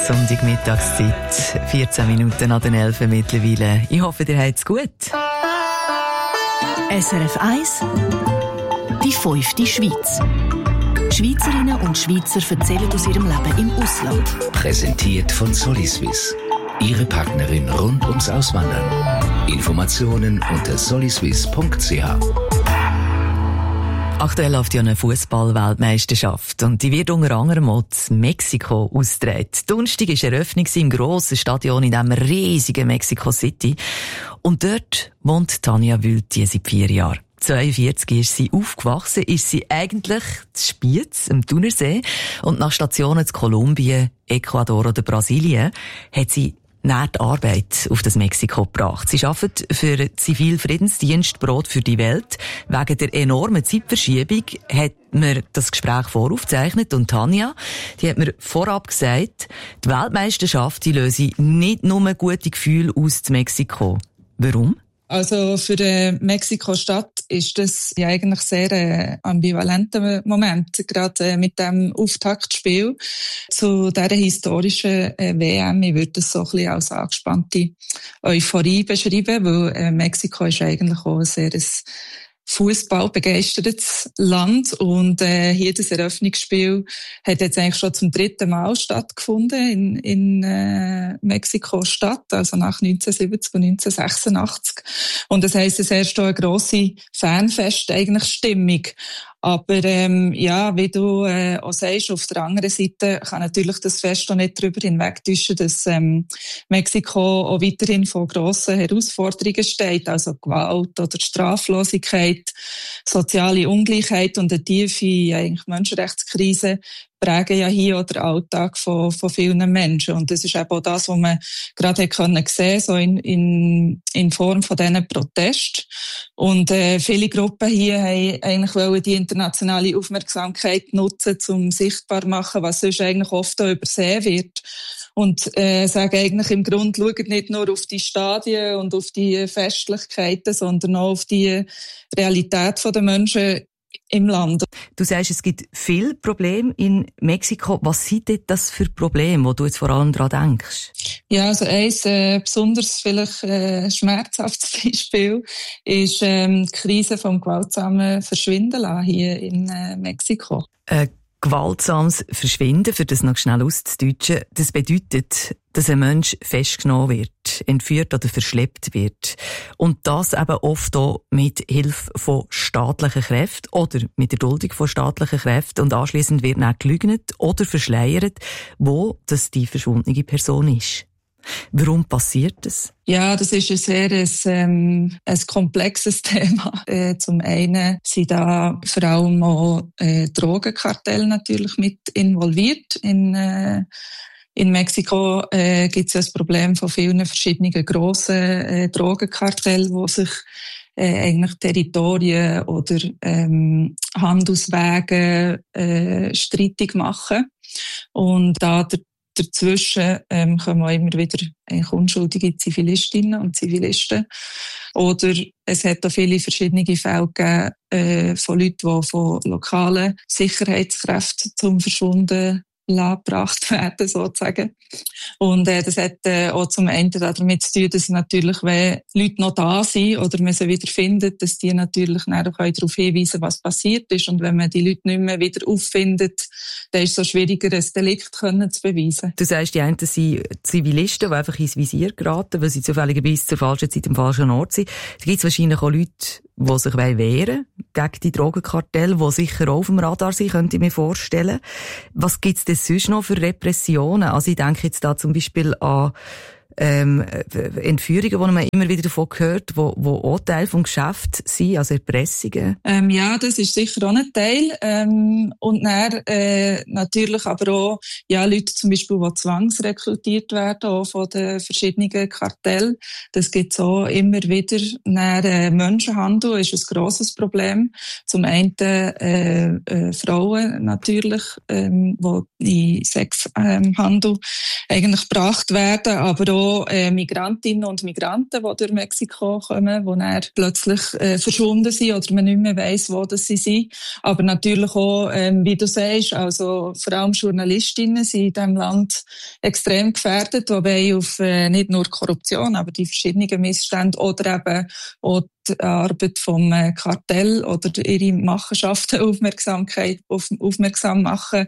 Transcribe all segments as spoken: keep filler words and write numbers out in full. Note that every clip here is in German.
Sonntagmittagszeit, vierzehn Minuten an den elf mittlerweile. Ich hoffe, ihr habt es gut. S R F eins, die fünfte Schweiz. Schweizerinnen und Schweizer erzählen aus ihrem Leben im Ausland. Präsentiert von Soliswiss. Ihre Partnerin rund ums Auswandern. Informationen unter soliswiss punkt c h. Aktuell läuft ja eine Fußball-Weltmeisterschaft und die wird unter anderem auch in Mexiko ausgetragen. Donnerstag war Eröffnung im grossen Stadion in diesem riesigen Mexico City. Und dort wohnt Tanja Wülti seit vier Jahren. zweiundvierzig ist sie aufgewachsen, ist sie eigentlich in Spiez, am Thunersee. Und nach Stationen in Kolumbien, Ecuador oder Brasilien hat sie nach der Arbeit auf das Mexiko gebracht. Sie arbeitet für den Zivilfriedensdienst Brot für die Welt. Wegen der enormen Zeitverschiebung hat mir das Gespräch voraufgezeichnet und Tanja, die hat mir vorab gesagt, die Weltmeisterschaft, die löse nicht nur gute Gefühle aus in Mexiko. Warum? Also für die Mexiko-Stadt ist das ja eigentlich sehr äh, ambivalenter Moment, gerade äh, mit dem Auftaktspiel zu dieser historischen äh, W M. Ich würde das so ein bisschen als angespannte Euphorie beschreiben, weil äh, Mexiko ist eigentlich auch ein sehr Fußball begeistertes Land und äh, hier das Eröffnungsspiel hat jetzt eigentlich schon zum dritten Mal stattgefunden in, in äh, Mexiko-Stadt, also nach neunzehnhundertsiebzig und neunzehnhundertsechsundachtzig. Und das heisst, es herrscht auch eine grosse Fanfest, eigentlich Stimmung. Aber ähm, ja, wie du äh, auch sagst, auf der anderen Seite kann natürlich das Fest auch nicht darüber hinwegtäuschen, dass ähm, Mexiko auch weiterhin vor grossen Herausforderungen steht, also Gewalt oder Straflosigkeit, soziale Ungleichheit und eine tiefe eigentlich Menschenrechtskrise prägen ja hier auch den Alltag von, von vielen Menschen. Und das ist eben auch das, was man gerade hat können sehen, so in, in, in Form von diesen Protesten. Und äh, viele Gruppen hier haben eigentlich wollen die internationale Aufmerksamkeit nutzen, um sichtbar zu machen, was sonst eigentlich oft auch übersehen wird. Und äh, sagen eigentlich im Grunde, schaut nicht nur auf die Stadien und auf die Festlichkeiten, sondern auch auf die Realität der Menschen im Land. Du sagst, es gibt viele Probleme in Mexiko. Was sind denn das für Probleme, wo du jetzt vor allem daran denkst? Ja, also eins äh, besonders vielleicht äh, schmerzhaftes Beispiel ist ähm, die Krise vom gewaltsamen Verschwinden lassen hier in äh, Mexiko. Äh, gewaltsames Verschwinden, für das noch schnell auszudeutschen, das bedeutet, dass ein Mensch festgenommen wird, entführt oder verschleppt wird. Und das eben oft auch mit Hilfe von staatlichen Kräften oder mit der Duldung von staatlichen Kräften. Und anschliessend wird dann gelügnet oder verschleiert, wo das die verschwundene Person ist. Warum passiert das? Ja, das ist ein sehr ein, ähm, ein komplexes Thema. Äh, zum einen sind da vor allem auch äh, Drogenkartelle natürlich mit involviert. In, äh, in Mexiko äh, gibt es ja das Problem von vielen verschiedenen grossen äh, Drogenkartellen, die sich äh, eigentlich Territorien oder ähm, Handelswege äh, streitig machen. Und da der Dazwischen ähm, kommen auch immer wieder eigentlich unschuldige Zivilistinnen und Zivilisten. Oder es hat auch viele verschiedene Fälle gegeben äh, von Leuten, die von lokalen Sicherheitskräften zum Verschwunden gebracht werden, sozusagen. Und äh, das hat äh, auch zum einen damit zu tun, dass natürlich, wenn Leute noch da sind oder man sie wieder findet, dass die natürlich auch darauf hinweisen, was passiert ist. Und wenn man die Leute nicht mehr wieder auffindet, dann ist es so schwieriger, ein Delikt können zu beweisen. Du sagst, die einen sind Zivilisten, die einfach ins Visier geraten, weil sie zufälligerweise zur falschen Zeit am falschen Ort sind. Da gibt es wahrscheinlich auch Leute, die sich wehren gegen die Drogenkartelle, die sicher auch auf dem Radar sind, könnte ich mir vorstellen. Was gibt es denn sonst noch für Repressionen? Also ich denke jetzt da zum Beispiel an ähm, Entführungen, wo man immer wieder davon hört, wo, wo auch Teil vom Geschäft sind, also Erpressungen. Ähm, ja, das ist sicher auch ein Teil. Ähm, und dann, äh, natürlich aber auch, ja, Leute zum Beispiel, die zwangsrekrutiert werden, auch von den verschiedenen Kartellen. Das gibt's auch immer wieder. Dann, äh, Menschenhandel ist ein grosses Problem. Zum einen, äh, äh, Frauen natürlich, ähm, die in Sexhandel ähm, eigentlich gebracht werden, aber auch auch äh, Migrantinnen und Migranten, die durch Mexiko kommen, die dann plötzlich äh, verschwunden sind oder man nicht mehr weiss, wo das sie sind. Aber natürlich auch, ähm, wie du sagst, also vor allem Journalistinnen sind in diesem Land extrem gefährdet, wobei auf äh, nicht nur Korruption, aber die verschiedenen Missstände oder eben auch die Arbeit vom Kartell oder ihre Machenschaften Aufmerksamkeit, auf, aufmerksam machen.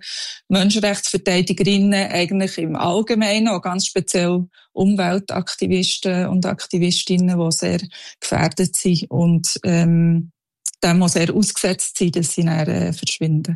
Menschenrechtsverteidigerinnen eigentlich im Allgemeinen, auch ganz speziell Umweltaktivisten und Aktivistinnen, die sehr gefährdet sind und ähm, dem muss sehr ausgesetzt sein, dass sie dann äh, verschwinden.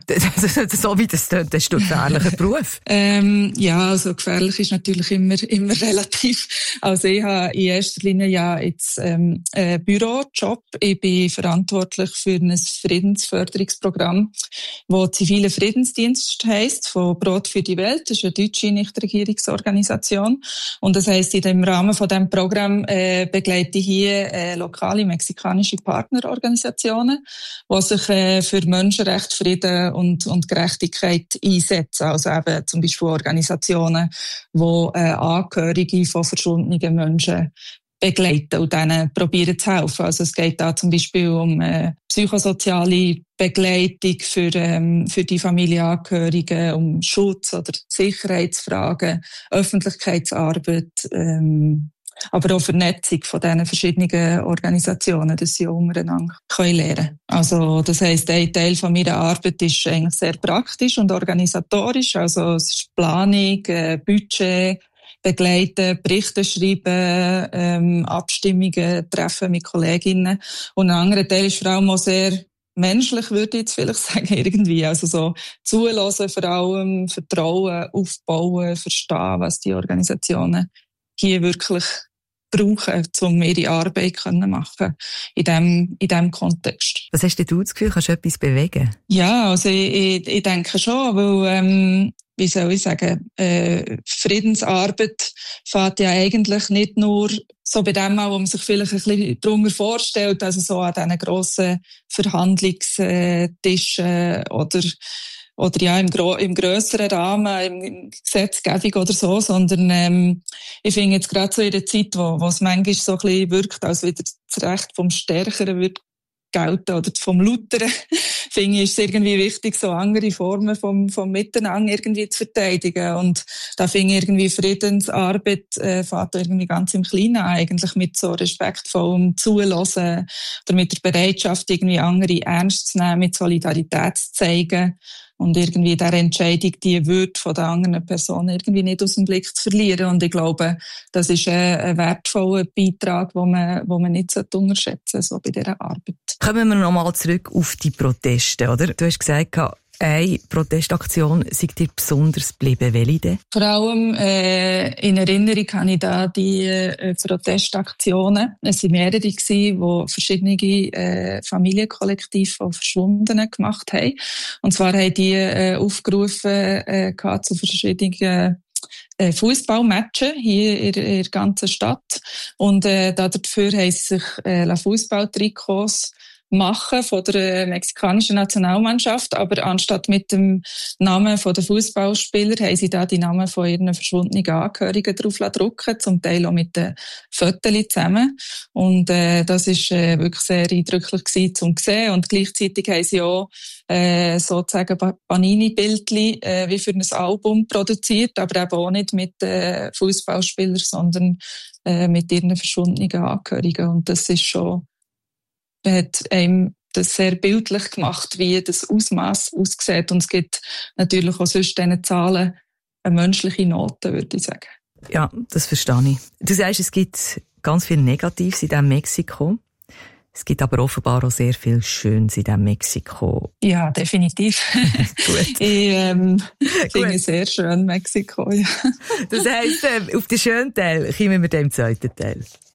So wie das tönt, das ist ein gefährlicher Beruf. ähm, ja, also gefährlich ist natürlich immer, immer relativ. Also ich habe in erster Linie ja jetzt ähm, einen Bürojob. Ich bin verantwortlich für ein Friedensförderungsprogramm, das Zivile Friedensdienst heisst, von Brot für die Welt. Das ist eine deutsche Nichtregierungsorganisation. Und das heisst, in dem Rahmen von diesem Programm äh, begleite ich hier äh, lokale mexikanische Partnerorganisationen, die sich äh, für Menschenrecht, Frieden und, und Gerechtigkeit einsetzen. Also eben zum Beispiel Organisationen, die äh, Angehörige von verschwundenen Menschen begleiten und denen probieren zu helfen. Also es geht da zum Beispiel um äh, psychosoziale Begleitung für, ähm, für die Familienangehörigen, um Schutz oder Sicherheitsfragen, Öffentlichkeitsarbeit, ähm, aber auch Vernetzung von diesen verschiedenen Organisationen, dass sie untereinander lernen können. Also, das heisst, ein Teil von meiner Arbeit ist eigentlich sehr praktisch und organisatorisch. Also, es ist Planung, äh, Budget, begleiten, Berichte schreiben, ähm, Abstimmungen treffen mit Kolleginnen. Und ein anderer Teil ist vor allem auch sehr menschlich, würde ich jetzt vielleicht sagen, irgendwie. Also so zuhören, vor allem Vertrauen aufbauen, verstehen, was die Organisationen hier wirklich brauchen, um ihre Arbeit zu machen in diesem in diesem Kontext. Was hast du das Gefühl, kannst du etwas bewegen? Ja, also ich, ich, ich denke schon, weil, ähm, wie soll ich sagen, äh, Friedensarbeit fängt ja eigentlich nicht nur so bei dem an, wo man sich vielleicht ein bisschen drunter vorstellt, also so an diesen grossen Verhandlungstischen oder oder ja, im, gro- im grösseren Rahmen, im, im Gesetzgebung oder so, sondern ähm, ich finde jetzt gerade so in der Zeit, wo, wo es manchmal so ein bisschen wirkt, als wieder das Recht vom Stärkeren wird gelten oder vom Lauteren, finde ich, ist es irgendwie wichtig, so andere Formen vom, vom Miteinander irgendwie zu verteidigen. Und da finde ich irgendwie Friedensarbeit äh, fängt irgendwie ganz im Kleinen an, eigentlich mit so respektvollem Zuhören oder mit der Bereitschaft, irgendwie andere ernst zu nehmen, mit Solidarität zu zeigen. Und irgendwie diese Entscheidung, die Würde von der anderen Person irgendwie nicht aus dem Blick zu verlieren. Und ich glaube, das ist ein, ein wertvoller Beitrag, den man, den man nicht unterschätzen sollte, so bei dieser Arbeit. Kommen wir nochmal zurück auf die Proteste, oder? Du hast gesagt, eine Protestaktion sei dir besonders geblieben. Welche denn? Vor allem äh, in Erinnerung habe ich da die äh, Protestaktionen. Es waren mehrere, die verschiedene äh, Familienkollektive von Verschwundenen gemacht haben. Und zwar haben die äh, aufgerufen äh, zu verschiedenen äh, Fußballmatchen hier in, in der ganzen Stadt. Und äh, dafür haben sie sich äh, Fußballtrikots machen von der mexikanischen Nationalmannschaft, aber anstatt mit dem Namen von der Fußballspieler haben sie da die Namen von ihren verschwundenen Angehörigen drauf drucken, zum Teil auch mit den Fotos zusammen. Und äh, das ist äh, wirklich sehr eindrücklich gewesen, zum sehen. Und gleichzeitig haben sie auch äh, sozusagen Panini-Bildchen äh, wie für ein Album produziert, aber eben auch nicht mit äh, Fußballspielern, sondern äh, mit ihren verschwundenen Angehörigen. Und das ist schon hat einem das sehr bildlich gemacht, wie das Ausmaß aussieht. Und es gibt natürlich auch sonst diesen Zahlen eine menschliche Note, würde ich sagen. Ja, das verstehe ich. Du sagst, es gibt ganz viel Negatives in diesem Mexiko. Es gibt aber offenbar auch sehr viel Schönes in diesem Mexiko. Ja, definitiv. Gut. Ich ähm, finde es sehr schön, Mexiko. Ja. Das heisst, auf den schönen Teil kommen wir dem zweiten Teil.